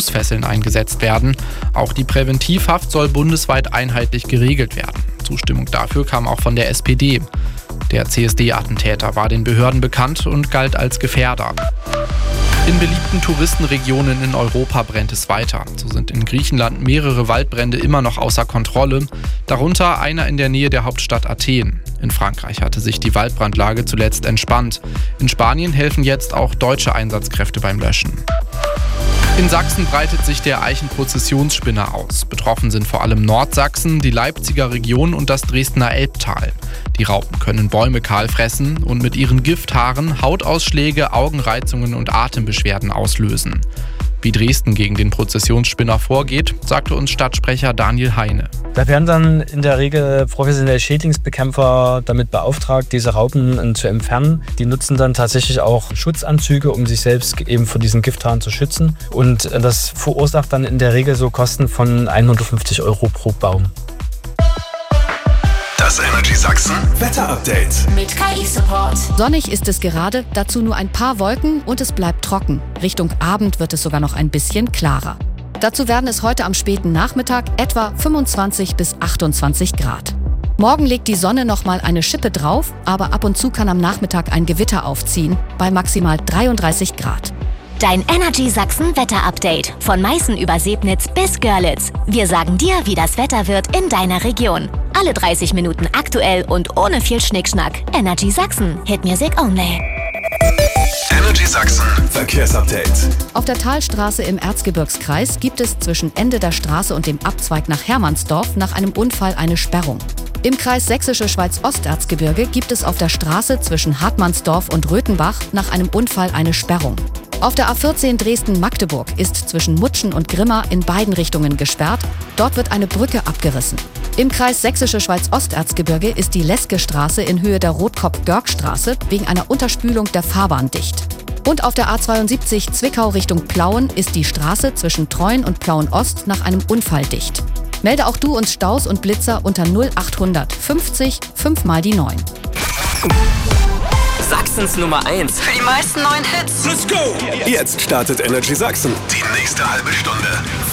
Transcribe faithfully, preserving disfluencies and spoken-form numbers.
Fußfesseln eingesetzt werden. Auch die Präventivhaft soll bundesweit einheitlich geregelt werden. Zustimmung dafür kam auch von der S P D. Der C S D-Attentäter war den Behörden bekannt und galt als Gefährder. In beliebten Touristenregionen in Europa brennt es weiter. So sind in Griechenland mehrere Waldbrände immer noch außer Kontrolle, darunter einer in der Nähe der Hauptstadt Athen. In Frankreich hatte sich die Waldbrandlage zuletzt entspannt. In Spanien helfen jetzt auch deutsche Einsatzkräfte beim Löschen. In Sachsen breitet sich der Eichenprozessionsspinner aus. Betroffen sind vor allem Nordsachsen, die Leipziger Region und das Dresdner Elbtal. Die Raupen können Bäume kahl fressen und mit ihren Gifthaaren Hautausschläge, Augenreizungen und Atembeschwerden auslösen. Wie Dresden gegen den Prozessionsspinner vorgeht, sagte uns Stadtsprecher Daniel Heine. Da werden dann in der Regel professionelle Schädlingsbekämpfer damit beauftragt, diese Raupen zu entfernen. Die nutzen dann tatsächlich auch Schutzanzüge, um sich selbst eben vor diesen Gifthaaren zu schützen. Und das verursacht dann in der Regel so Kosten von hundertfünfzig Euro pro Baum. Das Energy Sachsen Wetter-Update mit K I-Support. Sonnig ist es gerade, dazu nur ein paar Wolken und es bleibt trocken. Richtung Abend wird es sogar noch ein bisschen klarer. Dazu werden es heute am späten Nachmittag etwa fünfundzwanzig bis achtundzwanzig Grad. Morgen legt die Sonne noch mal eine Schippe drauf, aber ab und zu kann am Nachmittag ein Gewitter aufziehen, bei maximal dreiunddreißig Grad. Dein Energy Sachsen Wetter-Update. Von Meißen über Sebnitz bis Görlitz. Wir sagen dir, wie das Wetter wird in deiner Region. Alle dreißig Minuten aktuell und ohne viel Schnickschnack. Energy Sachsen. Hit Music only. Energy Sachsen Verkehrsupdate. Auf der Talstraße im Erzgebirgskreis gibt es zwischen Ende der Straße und dem Abzweig nach Hermannsdorf nach einem Unfall eine Sperrung. Im Kreis Sächsische Schweiz-Osterzgebirge gibt es auf der Straße zwischen Hartmannsdorf und Röthenbach nach einem Unfall eine Sperrung. Auf der A vierzehn Dresden-Magdeburg ist zwischen Mutschen und Grimma in beiden Richtungen gesperrt. Dort wird eine Brücke abgerissen. Im Kreis Sächsische Schweiz-Osterzgebirge ist die Leske-Straße in Höhe der Rotkopf-Görg-Straße wegen einer Unterspülung der Fahrbahn dicht. Und auf der A zweiundsiebzig Zwickau Richtung Plauen ist die Straße zwischen Treuen und Plauen-Ost nach einem Unfall dicht. Melde auch du uns Staus und Blitzer unter null achthundert fünfzig fünf mal die neun. Sachsens Nummer eins. Für die meisten neuen Hits. Let's go! Jetzt startet Energy Sachsen. Die nächste halbe Stunde